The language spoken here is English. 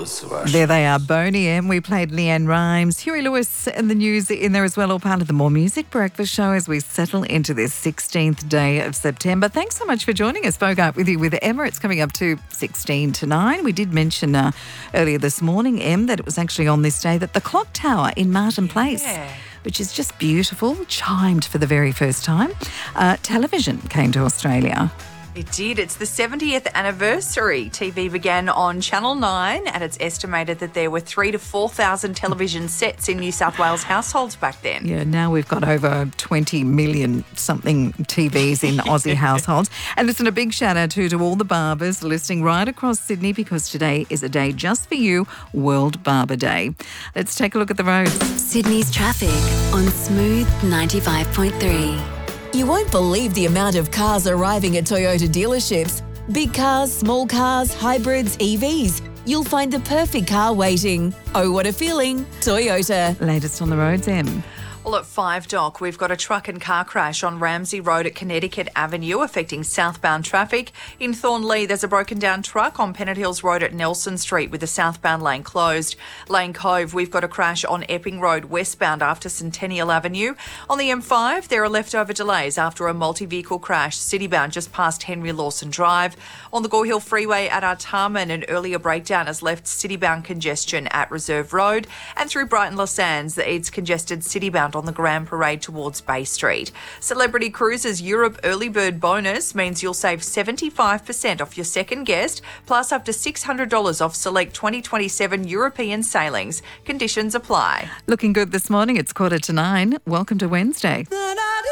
There they are, Boney M. We played Leanne Rimes, Huey Lewis and the news in there as well, all part of the More Music Breakfast show as we settle into this 16th day of September. Thanks so much for joining us. Spoke up with you with Emma. It's coming up to 16 to 9. We did mention earlier this morning, Em, that it was actually on this day that the clock tower in Martin Place, which is just beautiful, chimed for the very first time. Television came to Australia. It did. It's the 70th anniversary. TV began on Channel 9 and it's estimated that there were 3,000 to 4,000 television sets in New South Wales households back then. Yeah, now we've got over 20 million something TVs in Aussie households. And listen, a big shout out to all the barbers listening right across Sydney because today is a day just for you, World Barber Day. Let's take a look at the roads. Sydney's traffic on Smooth 95.3. You won't believe the amount of cars arriving at Toyota dealerships. Big cars, small cars, hybrids, EVs. You'll find the perfect car waiting. Oh, what a feeling. Toyota. Latest on the roads, Em. Well, at 5, Doc, we've got a truck and car crash on Ramsey Road at Connecticut Avenue affecting southbound traffic. In Thornlea, there's a broken down truck on Pennant Hills Road at Nelson Street with the southbound lane closed. Lane Cove, we've got a crash on Epping Road westbound after Centennial Avenue. On the M5, there are leftover delays after a multi-vehicle crash citybound just past Henry Lawson Drive. On the Gore Hill Freeway at Artarmon, an earlier breakdown has left citybound congestion at Reserve Road. And through Brighton Los Angeles, it's congested citybound on the Grand Parade towards Bay Street. Celebrity Cruises Europe Early Bird Bonus means you'll save 75% off your second guest, plus up to $600 off select 2027 European sailings. Conditions apply. Looking good this morning. It's 8:45. Welcome to Wednesday.